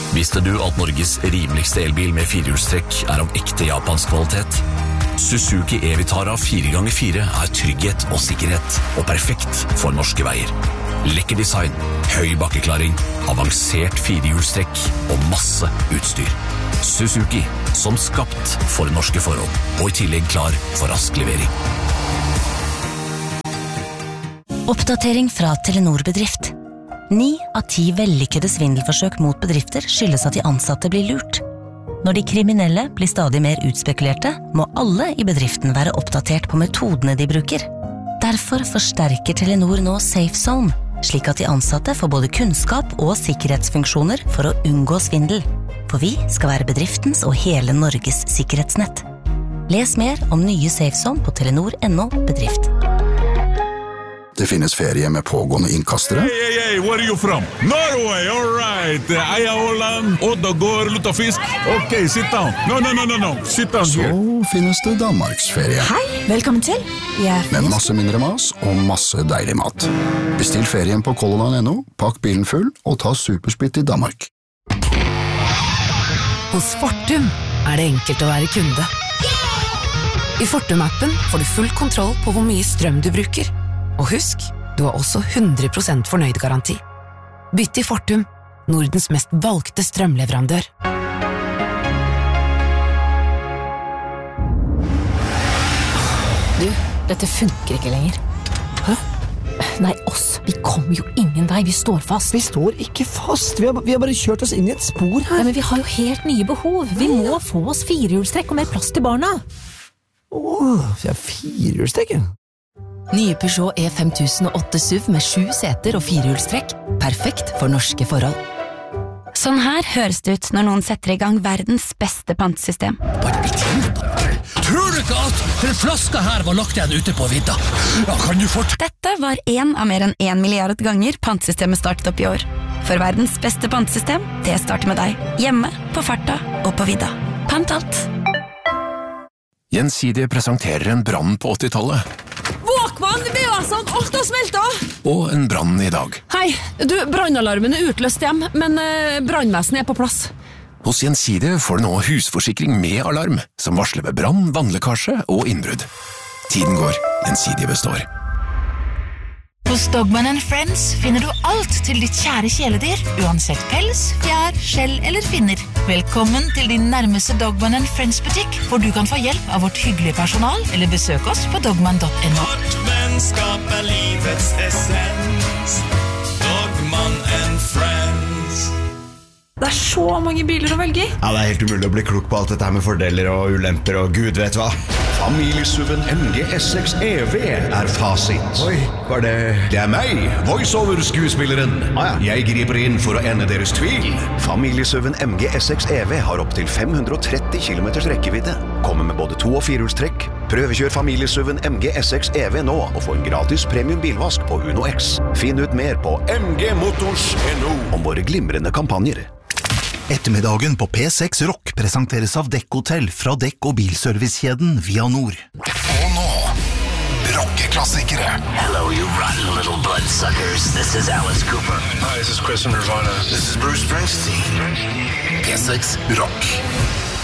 Visste du at Norges rimeligste elbil med firehjulstrekk av ekte japansk kvalitet? Suzuki e-Vitara 4x4 trygghet og sikkerhet, og perfekt for norske veier. Lekker design, høy bakkeklaring, avansert firehjulstrekk og masse utstyr. Suzuki, som skapt for norske forhold, og i tillegg klar for rask levering. Oppdatering fra Telenor Bedrift. 9 av 10 vellykkede svindelforsøk mot bedrifter skyldes at de ansatte blir lurt. Når de kriminelle blir stadig mer utspekulerte, må alle i bedriften være oppdatert på metodene de bruker. Derfor forsterker Telenor nå Safe Zone, slik at de ansatte får både kunnskap og sikkerhetsfunksjoner for å unngå svindel. For vi skal være bedriftens og hele Norges sikkerhetsnett. Les mer om nye Safe Zone på telenor.no bedrift. Det finnes ferie med pågående innkastere. Hey, where are you from? Norway, all right. Eia Åland, Oddagård, Luttafisk. Ok, sit down. No, sit down here. Så finnes det Danmarksferie. Hei, velkommen til. Med masse mindre mas og masse deilig mat. Bestill ferien på colorline.no, pakk bilen full og ta supersplitt i Danmark. Hos Fortum det enkelt å være kunde. I Fortum-appen får du full kontroll på hvor mye strøm du bruker. Og husk, du har også 100% fornøyd-garanti. Bytt til Fortum, Nordens mest valgte strømleverandør. Du, dette funker ikke lenger. Hæ? Nei, oss. Vi kommer jo ingen vei. Vi står fast. Vi står ikke fast. Vi har bare kjørt oss inn i et spor her. Ja, men vi har jo helt nye behov. Vi må få oss firehjulstrekk og mer plass til barna. Vi har firehjulstrekk, ja. Nye Peugeot E5008 SUV med 7 seter og firehjulstrekk. Perfekt for norske forhold. Sånn her høres det ut når noen setter i gang verdens beste pantesystem. Tror du ikke at den flaska her var lagt igjen ute på vidda? Ja, kan du Dette var en av mer enn 1 milliard ganger pantesystemet startet opp i år. For verdens beste pantesystem, det starter med deg. Hjemme, på farta og på vidda. Pant alt. Gjensidige presenterer en brann på 80-tallet. Våkvann, VA-sånn, alt har smeltet! Og en brann i dag. Hei, du, brannalarmen utløst hjem, men brannvesenet på plass. Hos Gjensidige får du nå husforsikring med alarm, som varsler ved brann, vannlekkasje og innbrudd. Tiden går, Gjensidige består. Hos Dogman & Friends finner du alt til ditt kjære kjæledyr, uansett pels, fjær, skjell eller finner. Velkommen til din nærmeste Dogman & Friends-butikk, hvor du kan få hjelp av vårt hyggelige personal, eller besøk oss på dogman.no. Vårt vennskap livets essens. Dogman & Friends. Det så mange biler å velge i. Ja, det helt umulig å bli klok på alt dette her med fordeler og ulemper og gud vet hva. Familiesuven MG S6 EV fasit. Oi, hva det? Det meg, voiceover-skuespilleren. Jeg griper inn for å ende deres tvil. Familiesuven MG S6 EV har opp til 530 km rekkevidde. Kommer med både 2- og 4-hjulstrekk. Prøvekjør familiesuven MG S6 EV nå og få en gratis premium bilvask på Uno X. Finn ut mer på mgmotors.no om våre glimrende kampanjer. Ettermiddagen på P6 Rock presenteres av Dekkhotell fra dekk- og bilservicekjeden Vianor. Og nå, rockeklassikere. Hello, you rotten little bloodsuckers. This is Alice Cooper. Hi, this is Chris from Nirvana. This is Bruce Springsteen. P6 Rock.